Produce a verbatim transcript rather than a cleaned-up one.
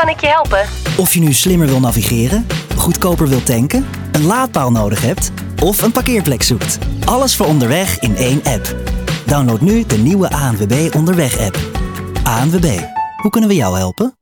kan ik je helpen? Of je nu slimmer wil navigeren, goedkoper wil tanken, een laadpaal nodig hebt of een parkeerplek zoekt. Alles voor onderweg in één app. Download nu de nieuwe A N W B Onderweg-app. A N W B, hoe kunnen we jou helpen?